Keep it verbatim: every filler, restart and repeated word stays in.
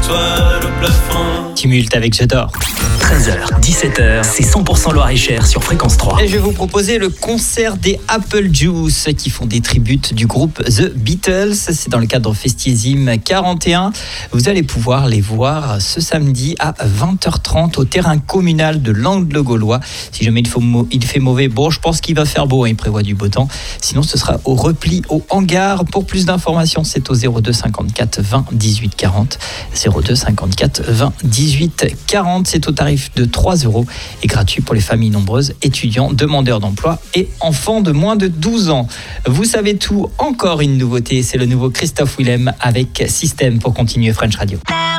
toi le plafond. Tumulte avec J'adore. treize heures, dix-sept heures, c'est cent pour cent Loir-et-Cher sur Fréquence trois. Et je vais vous proposer le concert des Apple Juice qui font des tributes du groupe The Beatles. C'est dans le cadre Festiésime quarante et un. Vous allez pouvoir les voir ce samedi à vingt heures trente au terrain communal de Landes-le-Gaulois. Si jamais il, faut, il fait mauvais, bon, je pense qu'il va faire beau, hein, il prévoit du beau temps. Sinon, ce sera au repli au hangar. Pour plus d'informations, c'est au zéro deux cinquante-quatre vingt dix-huit quarante. zéro deux cinquante-quatre vingt dix-huit quarante. C'est au tarif de trois euros et gratuit pour les familles nombreuses, étudiants, demandeurs d'emploi et enfants de moins de douze ans. Vous savez tout, encore une nouveauté, c'est le nouveau Christophe Willem avec Système pour continuer French Radio.